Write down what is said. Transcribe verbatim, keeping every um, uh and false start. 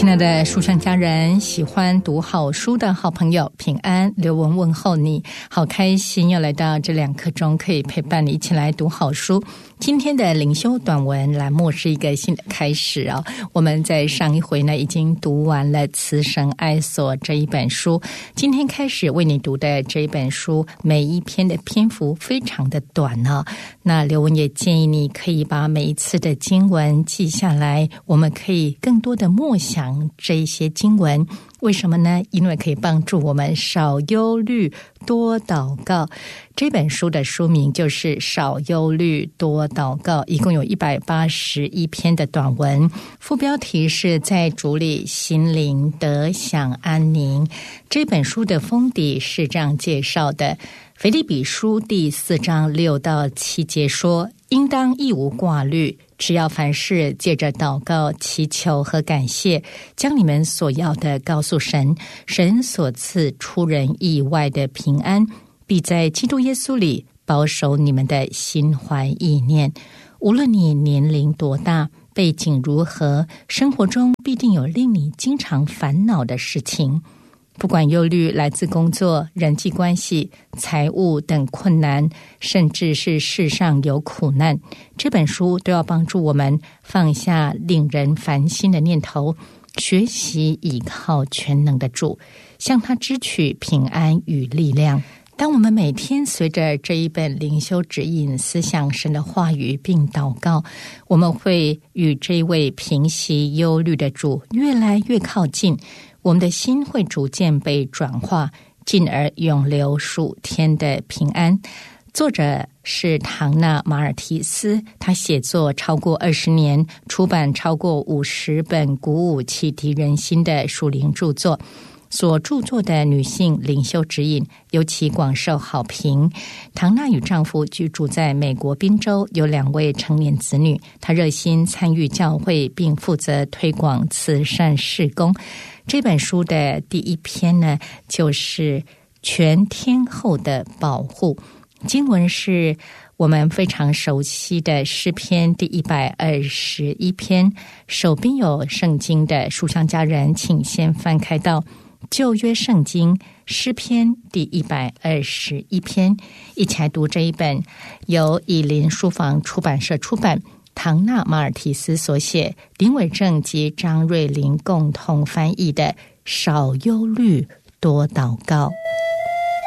亲爱的书香家人，喜欢读好书的好朋友，平安，刘文问候你，好开心又来到这两刻钟，可以陪伴你一起来读好书。今天的灵修短文栏目是一个新的开始哦。我们在上一回呢已经读完了《慈神爱所》这一本书，今天开始为你读的这一本书，每一篇的篇幅非常的短哦。那刘文也建议你可以把每一次的经文记下来，我们可以更多的默想这一些经文。为什么呢？因为可以帮助我们少忧虑多祷告。这本书的书名就是少忧虑多祷告，一共有一百八十一篇的短文，副标题是在主里心灵得享安宁。这本书的封底是这样介绍的：腓立比书第四章六到七节说，应当一无挂虑，只要凡事借着祷告、祈求和感谢，将你们所要的告诉神，神所赐出人意外的平安，必在基督耶稣里保守你们的心怀意念。无论你年龄多大，背景如何，生活中必定有令你经常烦恼的事情。不管忧虑来自工作、人际关系、财务等困难，甚至是世上有苦难，这本书都要帮助我们放下令人烦心的念头，学习倚靠全能的主，向他支取平安与力量。当我们每天随着这一本灵修指引思想神的话语并祷告，我们会与这位平息忧虑的主越来越靠近，我们的心会逐渐被转化，进而永留属天的平安。作者是唐纳马尔提斯，他写作超过二十年，出版超过五十本鼓舞启迪人心的属灵著作。所著作的女性灵修指引尤其广受好评。唐娜与丈夫居住在美国宾州，有两位成年子女。她热心参与教会，并负责推广慈善事工。这本书的第一篇呢，就是全天候的保护。经文是我们非常熟悉的诗篇第一百二十一篇。手边有圣经的书香家人，请先翻开到旧约圣经诗篇第一百二十一篇，一起来读这一本由以林书房出版社出版，唐纳马尔提斯所写，林伟正及张瑞玲共同翻译的《少忧虑多祷告》。